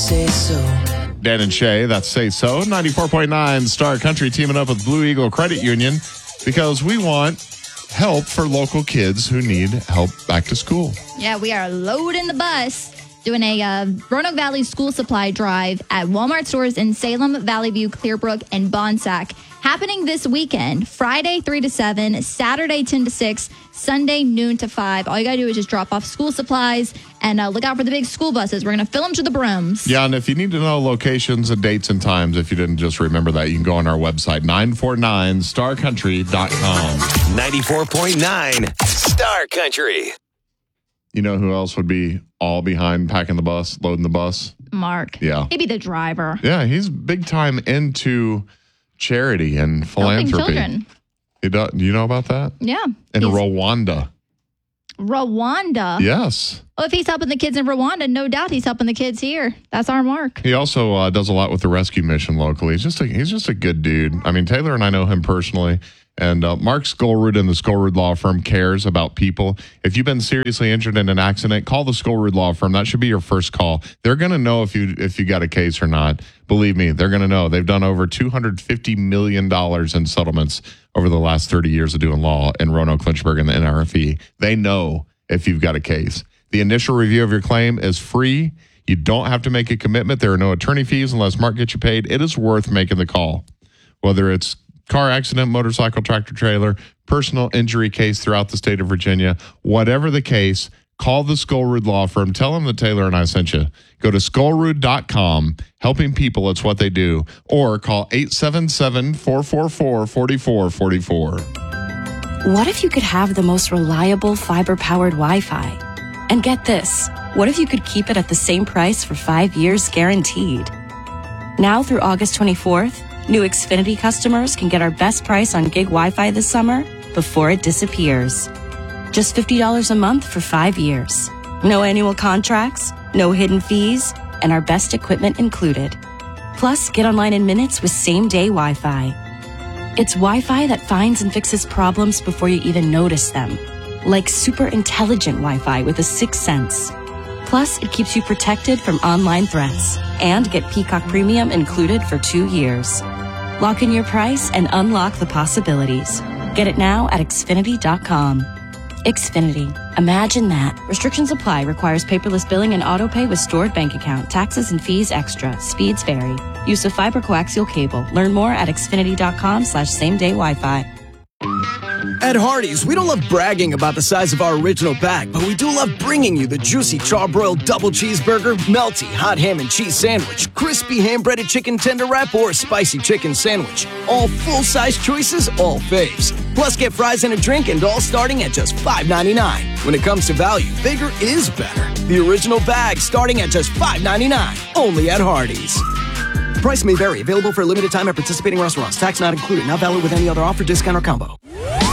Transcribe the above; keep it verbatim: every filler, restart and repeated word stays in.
say so. Dan and Shay, that's Say So. ninety-four point nine Star Country teaming up with Blue Eagle Credit Union because we want help for local kids who need help back to school. Yeah, we are loading the bus. Doing a uh, Roanoke Valley school supply drive at Walmart stores in Salem, Valley View, Clearbrook, and Bonsack. Happening this weekend, Friday three to seven, Saturday ten to six, Sunday noon to five. All you got to do is just drop off school supplies and uh, look out for the big school buses. We're going to fill them to the brims. Yeah, and if you need to know locations and dates and times, if you didn't just remember that, you can go on our website, nine four nine star country dot com. ninety-four point nine Star Country. You know who else would be all behind packing the bus, loading the bus? Mark. Yeah. He'd be the driver. Yeah, he's big time into charity and philanthropy. Helping children. He does, do you know about that? Yeah. In He's- Rwanda. Rwanda? Yes. Well, if he's helping the kids in Rwanda, no doubt he's helping the kids here. That's our Mark. He also uh, does a lot with the rescue mission locally. He's just a, he's just a good dude. I mean, Taylor and I know him personally. And uh, Mark Skolrud and the Skolrud Law Firm cares about people. If you've been seriously injured in an accident, call the Skolrud Law Firm. That should be your first call. They're going to know if you if you got a case or not. Believe me, they're going to know. They've done over two hundred fifty million dollars in settlements over the last thirty years of doing law in Roanoke, Lynchburg, and the N R F E. They know if you've got a case. The initial review of your claim is free. You don't have to make a commitment. There are no attorney fees unless Mark gets you paid. It is worth making the call. Whether it's car accident, motorcycle, tractor trailer, personal injury case throughout the state of Virginia, whatever the case, call the Skolrud Law Firm. Tell them that Taylor and I sent you. Go to skolrud dot com. Helping people, it's what they do. Or call eight seven seven, four four four, four four four four. What if you could have the most reliable fiber-powered Wi-Fi? And get this, what if you could keep it at the same price for five years guaranteed? Now through August twenty-fourth, new Xfinity customers can get our best price on gig Wi-Fi this summer before it disappears. Just fifty dollars a month for five years. No annual contracts, no hidden fees, and our best equipment included. Plus, get online in minutes with same-day Wi-Fi. It's Wi-Fi that finds and fixes problems before you even notice them. Like super intelligent Wi-Fi with a sixth sense. Plus, it keeps you protected from online threats. And get Peacock Premium included for two years. Lock in your price and unlock the possibilities. Get it now at Xfinity dot com. Xfinity. Imagine that. Restrictions apply. Requires paperless billing and auto pay with stored bank account. Taxes and fees extra. Speeds vary. Use of fiber coaxial cable. Learn more at Xfinity dot com slash same day Wi-Fi. At Hardee's, we don't love bragging about the size of our original bag, but we do love bringing you the juicy charbroiled double cheeseburger, melty hot ham and cheese sandwich, crispy ham-breaded chicken tender wrap, or spicy chicken sandwich. All full-size choices, all faves. Plus, get fries and a drink, and all starting at just five ninety-nine. When it comes to value, bigger is better. The original bag starting at just five ninety-nine. Only at Hardee's. Price may vary. Available for a limited time at participating restaurants. Tax not included. Not valid with any other offer, discount, or combo.